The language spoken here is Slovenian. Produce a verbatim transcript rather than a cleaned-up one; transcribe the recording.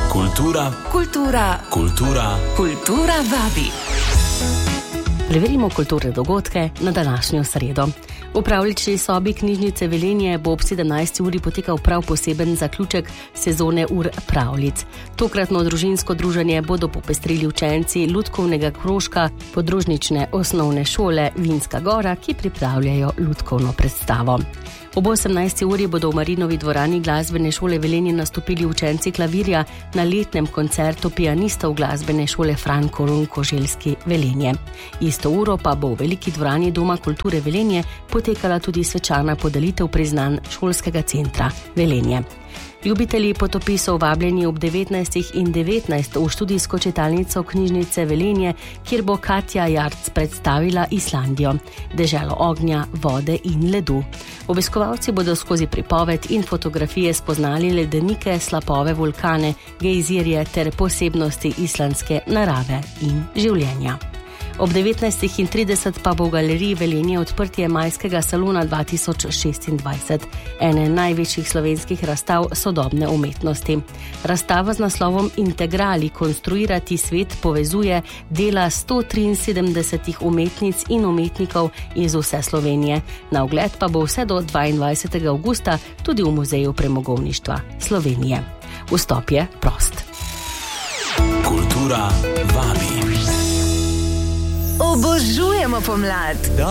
Kultura, kultura, kultura, kultura vabi. Preverimo kulturne dogodke na današnjo sredo. V pravljični sobi knjižnice Velenje bo ob sedemnajsti uri potekal prav poseben zaključek sezone ur pravljic. Tokratno družinsko druženje bodo popestrili učenci lutkovnega krožka podružnične osnovne šole Vinska Gora, ki pripravljajo lutkovno predstavo. Ob osemnajsti uri bodo v Marinovi dvorani glasbene šole Velenje nastopili učenci klavirja na letnem koncertu pianistov glasbene šole Fran Korun Koželjski Velenje. Isto uro pa bo v veliki dvorani Doma kulture Velenje potekala tudi svečana podelitev priznanj šolskega centra Velenje. Ljubitelji potopisov vabljeni ob devetnajstih in devetnajst v študijsko čitalnico knjižnice Velenje, kjer bo Katja Jarc predstavila Islandijo, deželo ognja, vode in ledu. Obiskovalci bodo skozi pripoved in fotografije spoznali ledenike, slapove, vulkane, gejzirje ter posebnosti islandske narave in življenja. Ob devetnajstih in trideset pa bo v galeriji Velenje odprtje majskega salona dva tisoč šestindvajset, ene največjih slovenskih razstav sodobne umetnosti. Razstava z naslovom Integrali konstruirati svet povezuje dela sto triinsedemdesetih umetnic in umetnikov iz vse Slovenije. Na ogled pa bo vse do dvaindvajsetega avgusta tudi v Muzeju premogovništva Slovenije. Vstop je prost. Kultura vabi. Obožujemo pomlad.